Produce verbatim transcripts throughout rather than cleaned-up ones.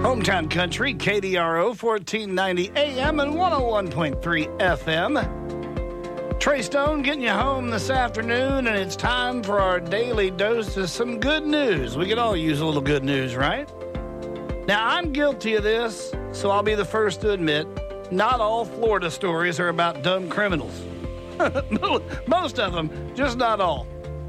Hometown Country, K D R O, fourteen ninety A M and one oh one point three F M. Trey Stone getting you home this afternoon, and it's time for our daily dose of some good news. We could all use a little good news, right? Now, I'm guilty of this, so I'll be the first to admit, not all Florida stories are about dumb criminals. Most of them, just not all.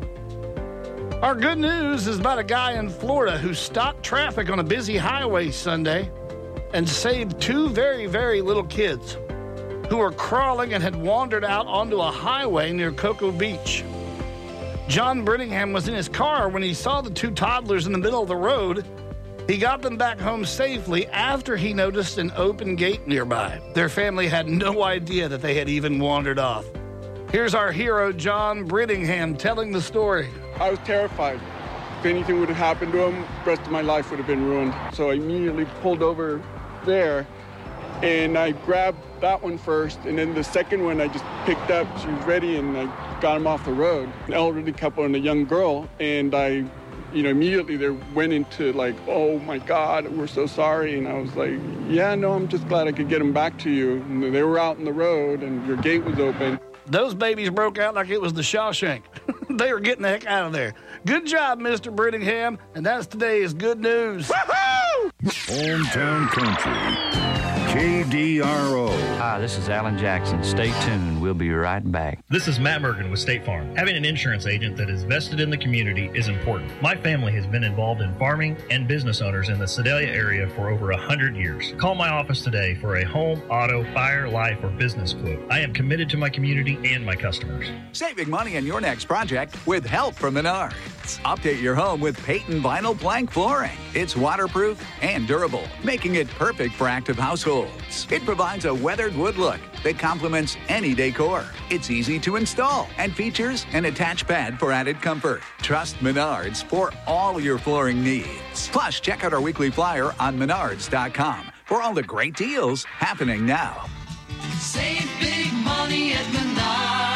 Our good news is about a guy in Florida who stopped traffic on a busy highway Sunday and saved two very, very little kids who were crawling and had wandered out onto a highway near Cocoa Beach. John Brittingham was in his car when he saw the two toddlers in the middle of the road. He got them back home safely after he noticed an open gate nearby. Their family had no idea that they had even wandered off. Here's our hero, John Brittingham, telling the story. I was terrified. If anything would have happened to him, the rest of my life would have been ruined. So I immediately pulled over there, and I grabbed that one first, and then the second one I just picked up. She was ready, and I got him off the road. An elderly couple and a young girl, and I, you know, immediately they went into like, oh my God, we're so sorry. And I was like, yeah, no, I'm just glad I could get them back to you. And they were out in the road, and your gate was open. Those babies broke out like it was the Shawshank. They were getting the heck out of there. Good job, Mister Brittingham. And that's today's good news. Woohoo! Hometown Country, K D R O. Hi, this is Alan Jackson. Stay tuned. We'll be right back. This is Matt Mergen with State Farm. Having an insurance agent that is vested in the community is important. My family has been involved in farming and business owners in the Sedalia area for over one hundred years. Call my office today for a home, auto, fire, life, or business quote. I am committed to my community and my customers. Saving money on your next project with help from Menards. Update your home with Peyton Vinyl Plank Flooring. It's waterproof and durable, making it perfect for active households. It provides a weathered wood look that complements any decor. It's easy to install and features an attached pad for added comfort. Trust Menards for all your flooring needs. Plus, check out our weekly flyer on menards dot com for all the great deals happening now. Save big money at Menards.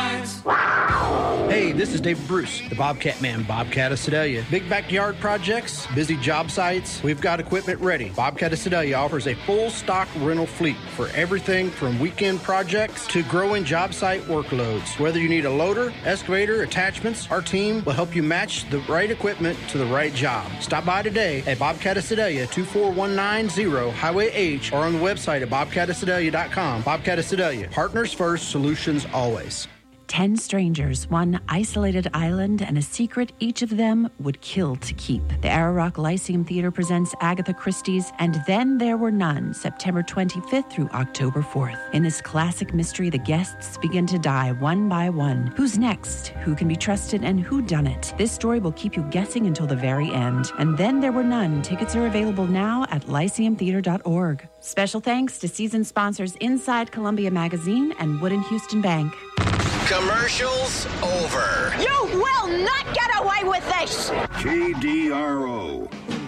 Hey, this is David Bruce, the Bobcat Man, Bobcat of Sedalia. Big backyard projects, busy job sites, we've got equipment ready. Bobcat of Sedalia offers a full stock rental fleet for everything from weekend projects to growing job site workloads. Whether you need a loader, excavator, attachments, our team will help you match the right equipment to the right job. Stop by today at Bobcat of Sedalia, two four one nine zero Highway H, or on the website at bobcat of sedalia dot com. Bobcat of Sedalia, partners first, solutions always. Ten strangers, one isolated island, and a secret each of them would kill to keep. The Arrow Lyceum Theater presents Agatha Christie's And Then There Were None, September twenty-fifth through October fourth. In this classic mystery, the guests begin to die one by one. Who's next? Who can be trusted? And who done it? This story will keep you guessing until the very end. And Then There Were None. Tickets are available now at lyceum theater dot org. Special thanks to season sponsors Inside Columbia Magazine and Wood and Houston Bank. Commercials over. You will not get away with this! K D R O.